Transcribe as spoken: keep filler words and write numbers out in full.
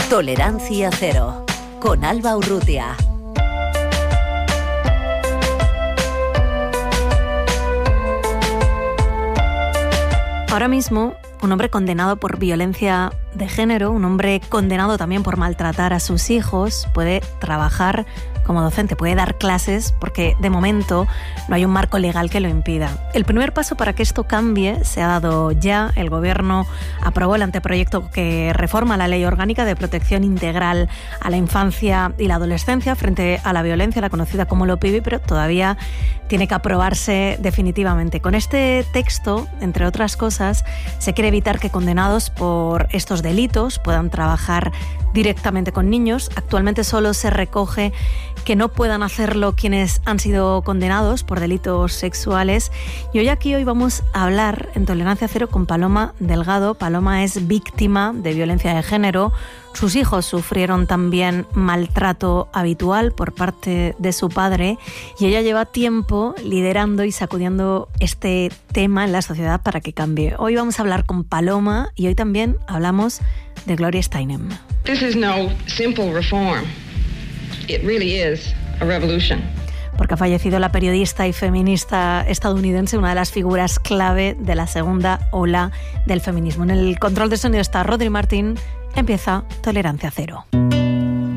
Tolerancia Cero, con Alba Urrutia. Ahora mismo, un hombre condenado por violencia de género, un hombre condenado también por maltratar a sus hijos, puede trabajar como docente, puede dar clases porque de momento no hay un marco legal que lo impida. El primer paso para que esto cambie se ha dado ya. El Gobierno aprobó el anteproyecto que reforma la Ley Orgánica de Protección Integral a la Infancia y la Adolescencia frente a la violencia, la conocida como LOPIBI, pero todavía tiene que aprobarse definitivamente. Con este texto, entre otras cosas, se quiere evitar que condenados por estos delitos puedan trabajar directamente con niños. Actualmente solo se recoge que no puedan hacerlo quienes han sido condenados por delitos sexuales. Y hoy aquí hoy vamos a hablar en Tolerancia Cero con Paloma Delgado. Paloma es víctima de violencia de género. Sus hijos sufrieron también maltrato habitual por parte de su padre y ella lleva tiempo liderando y sacudiendo este tema en la sociedad para que cambie. Hoy vamos a hablar con Paloma y hoy también hablamos de Gloria Steinem. This is no simple reform. It really is a revolution. Porque ha fallecido la periodista y feminista estadounidense, una de las figuras clave de la segunda ola del feminismo. En el control de sonido está Rodri Martín. Empieza Tolerancia Cero.